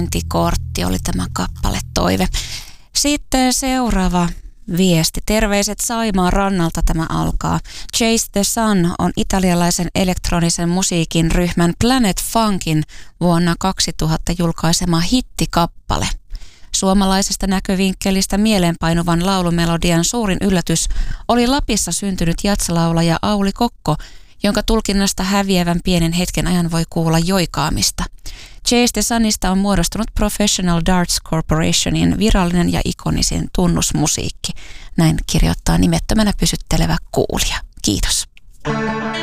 kortti oli tämä kappale Toive. Sitten seuraava viesti. Terveiset Saimaan rannalta tämä alkaa. Chase the Sun on italialaisen elektronisen musiikin ryhmän Planet Funkin vuonna 2000 julkaisema hittikappale. Suomalaisesta näkövinkkelistä mieleenpainuvan laulumelodian suurin yllätys oli Lapissa syntynyt jatslaulaja Auli Kokko, jonka tulkinnasta häviävän pienen hetken ajan voi kuulla joikaamista. Chase the Sunista on muodostunut Professional Darts Corporationin virallinen ja ikonisin tunnusmusiikki. Näin kirjoittaa nimettömänä pysyttelevä kuulija. Kiitos.